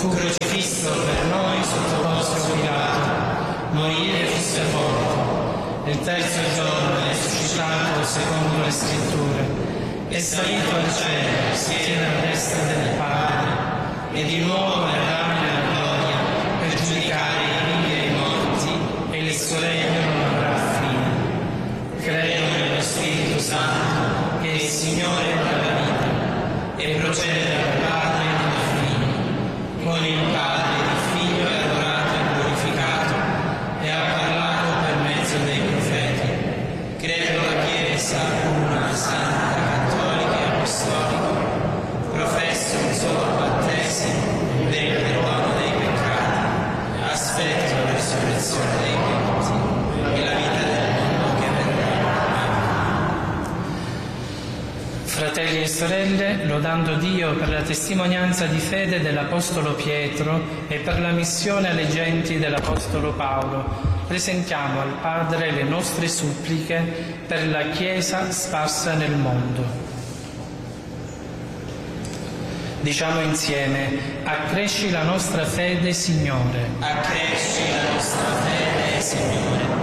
fu crocifisso per noi sotto Ponzio Pilato, morì e fu sepolto. Il terzo giorno è risuscitato secondo le Scritture, è salito al cielo, si tiene alla destra del Padre, e di nuovo verrà nella gloria per giudicare i vivi e i morti, e il suo regno non avrà fine. Credo nello Spirito Santo, che è il Signore della vita, e procede dal Padre e dal Figlio. Con il Padre il Figlio è adorato e glorificato, e ha parlato per mezzo dei profeti. Credo alla Chiesa, una, santa, cattolica e apostolica. Professo un solo battesimo per il perdono dei peccati. Aspetto la resurrezione dei morti e la vita del mondo che verrà. Fratelli e sorelle, lodando Dio per la testimonianza di fede dell'Apostolo Pietro e per la missione alle genti dell'Apostolo Paolo, presentiamo al Padre le nostre suppliche per la Chiesa sparsa nel mondo. Diciamo insieme: accresci la nostra fede, Signore. Accresci la nostra fede, Signore.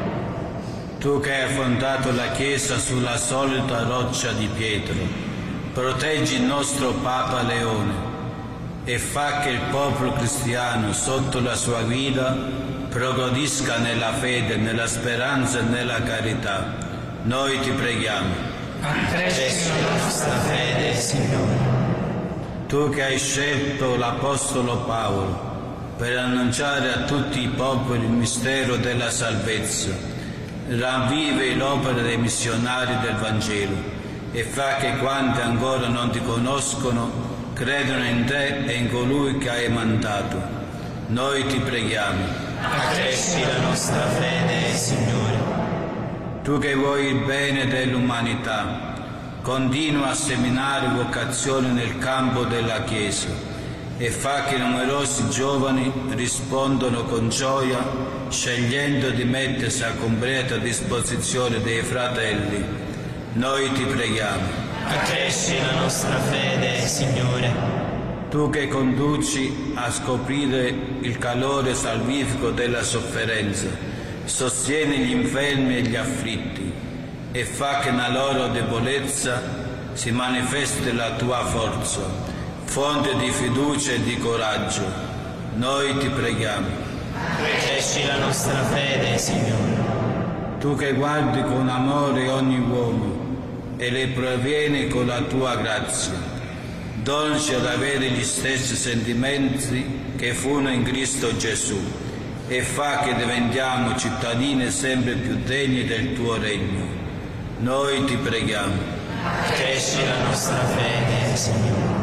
Tu che hai fondato la Chiesa sulla solida roccia di Pietro, proteggi il nostro Papa Leone e fa che il popolo cristiano sotto la sua guida progredisca nella fede, nella speranza e nella carità. Noi ti preghiamo. Accresci la nostra fede, Signore. Tu che hai scelto l'Apostolo Paolo per annunciare a tutti i popoli il mistero della salvezza, ravvivi l'opera dei missionari del Vangelo e fa che quanti ancora non ti conoscono credano in te e in colui che hai mandato. Noi ti preghiamo. Accresci la nostra fede, Signore. Tu che vuoi il bene dell'umanità, continua a seminare vocazioni nel campo della Chiesa e fa che numerosi giovani rispondano con gioia, scegliendo di mettersi a completa disposizione dei fratelli. Noi ti preghiamo. Accresci la nostra fede, Signore. Tu che conduci a scoprire il calore salvifico della sofferenza, sostieni gli infermi e gli afflitti e fa che nella loro debolezza si manifesti la tua forza, fonte di fiducia e di coraggio. Noi ti preghiamo. Accresci la nostra fede, Signore. Tu che guardi con amore ogni uomo e le previeni con la tua grazia, donaci ad avere gli stessi sentimenti che furono in Cristo Gesù e fa che diventiamo cittadini sempre più degni del tuo regno. Noi ti preghiamo. Accresci la nostra fede, Signore.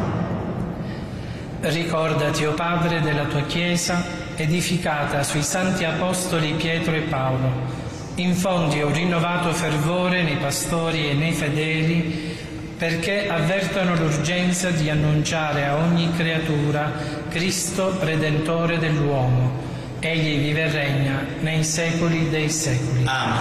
Ricordati, o Padre, della tua Chiesa, edificata sui santi apostoli Pietro e Paolo. Infondi un rinnovato fervore nei pastori e nei fedeli, perché avvertano l'urgenza di annunciare a ogni creatura Cristo Redentore dell'uomo. Egli vive e regna nei secoli dei secoli. Amen.